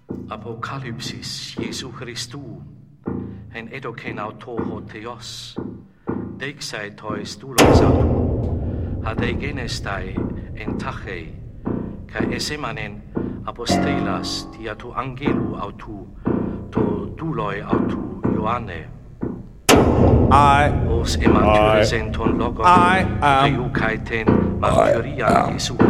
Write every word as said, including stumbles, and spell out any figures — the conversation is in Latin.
Apocalypsis Jesu Christu, en edoken autoho theos, deixai tois doulos autu, hade genestai en tache, ca esemanen apostelas dia tu angelu autu, to douloi autu Ioanne. I, Os emantyresenton logon, I am, Eukaiten martyrian Jesu